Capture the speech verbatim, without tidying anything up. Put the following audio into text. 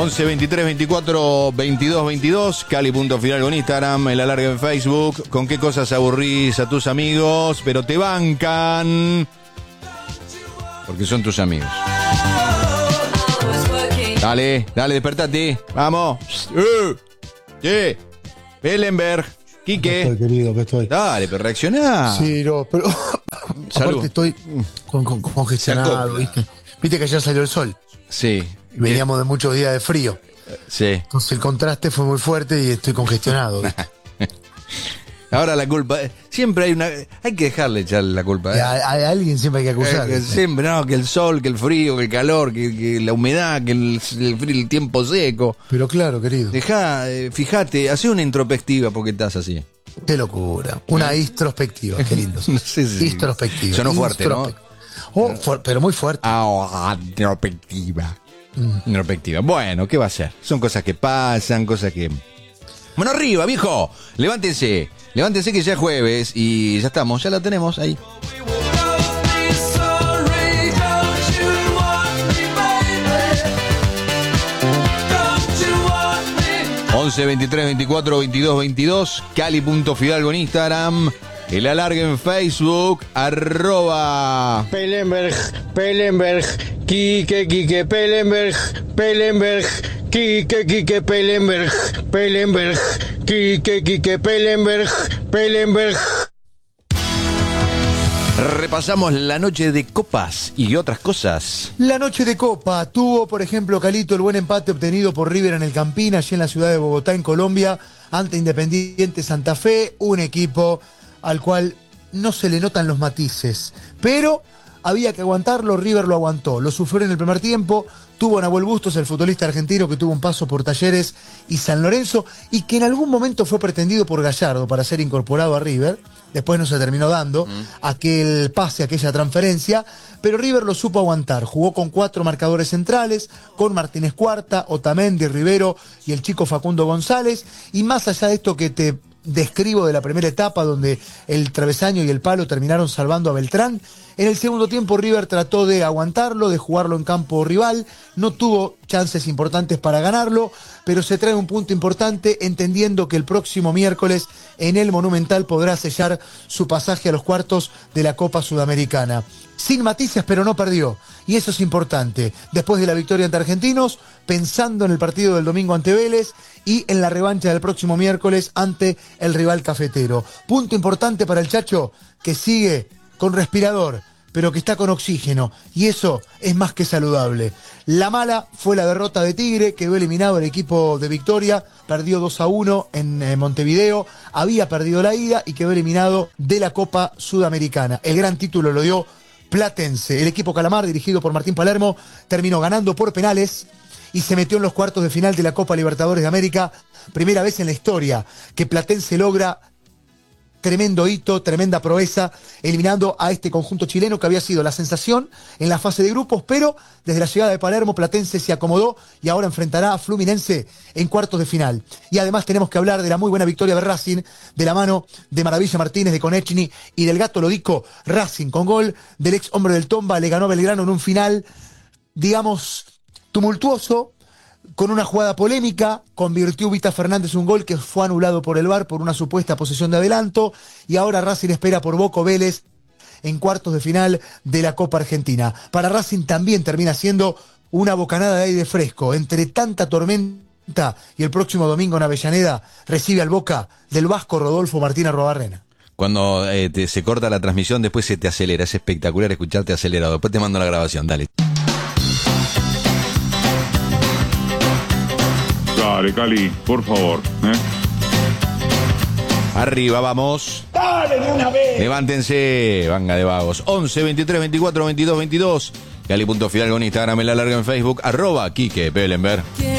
once, veintitrés, veinticuatro, veintidós, veintidós. Cali punto final con Instagram, el alargue en Facebook. ¿Con qué cosas aburrís a tus amigos? Pero te bancan. Porque son tus amigos. Dale, dale, despertate. Vamos. Uh, yeah. Bellenberg. Quique. Estoy, querido, que estoy. Dale, pero reaccioná. Sí, no, pero aparte estoy con, con, congestionado, ¿viste? Viste que ayer salió el sol. Sí. Y veníamos de muchos días de frío. Sí. Entonces el contraste fue muy fuerte y estoy congestionado, ¿viste? Ahora la culpa, siempre hay una, hay que dejarle echar la culpa. ¿eh? A, a alguien siempre hay que acusar. Eh, siempre, no, que el sol, que el frío, que el calor, que, que la humedad, que el, el, frío, el tiempo seco. Pero claro, querido. Dejá, eh, fíjate, hacé una introspectiva porque estás así. Qué locura. Una ¿Eh? introspectiva, qué lindo. No sé si introspectiva. Sonó fuerte, ¿no? Oh, fu pero muy fuerte. Ah, introspectiva. Mm. Introspectiva. Bueno, ¿qué va a ser? Son cosas que pasan, cosas que... Bueno, arriba, viejo. Levántense. Levántense que ya es jueves y ya estamos, ya la tenemos ahí. once, veintitrés, veinticuatro, veintidós, veintidós. Cali punto Fidalgo en Instagram. El alargue en Facebook. Arroba. Pellenberg, Pellenberg. Quique, Quique, Pellenberg, Pellenberg. Quique, Quique, Pellenberg, Pellenberg. Quique, Quique, Pellenberg, Pellenberg. Repasamos la noche de copas y otras cosas. La noche de copa tuvo, por ejemplo, Calito, el buen empate obtenido por River en el Campín, allí en la ciudad de Bogotá, en Colombia, ante Independiente Santa Fe, un equipo al cual no se le notan los matices, pero había que aguantarlo. River lo aguantó, lo sufrió en el primer tiempo. Tuvo a Nahuel Bustos, el futbolista argentino que tuvo un paso por Talleres y San Lorenzo y que en algún momento fue pretendido por Gallardo para ser incorporado a River. Después no se terminó dando mm. aquel pase, aquella transferencia, pero River lo supo aguantar. Jugó con cuatro marcadores centrales, con Martínez Cuarta, Otamendi, Rivero y el chico Facundo González. Y más allá de esto que te describo de la primera etapa, donde el travesaño y el palo terminaron salvando a Beltrán, en el segundo tiempo River trató de aguantarlo, de jugarlo en campo rival, no tuvo chances importantes para ganarlo, pero se trae un punto importante entendiendo que el próximo miércoles en el Monumental podrá sellar su pasaje a los cuartos de la Copa Sudamericana. Sin matices, pero no perdió, y eso es importante. Después de la victoria ante Argentinos, pensando en el partido del domingo ante Vélez y en la revancha del próximo miércoles ante el rival cafetero. Punto importante para el Chacho, que sigue con respirador, pero que está con oxígeno, y eso es más que saludable. La mala fue la derrota de Tigre, quedó eliminado el equipo de Victoria, perdió dos a uno en eh, Montevideo, había perdido la ida y quedó eliminado de la Copa Sudamericana. El gran título lo dio Platense. El equipo Calamar, dirigido por Martín Palermo, terminó ganando por penales y se metió en los cuartos de final de la Copa Libertadores de América. Primera vez en la historia que Platense logra tremendo hito, tremenda proeza, eliminando a este conjunto chileno que había sido la sensación en la fase de grupos, pero desde la llegada de Palermo, Platense se acomodó y ahora enfrentará a Fluminense en cuartos de final. Y además tenemos que hablar de la muy buena victoria de Racing, de la mano de Maravilla Martínez, de Konechny y del Gato Lodico. Racing con gol del ex hombre del Tomba le ganó a Belgrano en un final, digamos, tumultuoso, con una jugada polémica. Convirtió Vita Fernández un gol que fue anulado por el V A R por una supuesta posesión de adelanto, y ahora Racing espera por Boca Vélez en cuartos de final de la Copa Argentina. Para Racing también termina siendo una bocanada de aire fresco entre tanta tormenta, y el próximo domingo en Avellaneda recibe al Boca del vasco Rodolfo Martínez Arrobarrena. Cuando eh, te, se corta la transmisión, después se te acelera. Es espectacular escucharte acelerado. Después te mando la grabación, dale. Dale, Cali, por favor. ¿eh? Arriba, vamos. ¡Dale de una vez! Levántense, vanga de vagos. once, veintitrés, veinticuatro, veintidós, veintidós. Cali punto Fidalgo en Instagram, el alargue en Facebook. Arroba Quique Pellenberg.